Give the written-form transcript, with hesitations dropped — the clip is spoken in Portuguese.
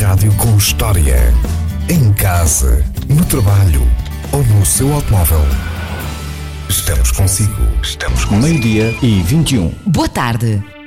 rádio com história. Em casa, no trabalho ou no seu automóvel. Estamos consigo. Estamos consigo. 12:21. Boa tarde.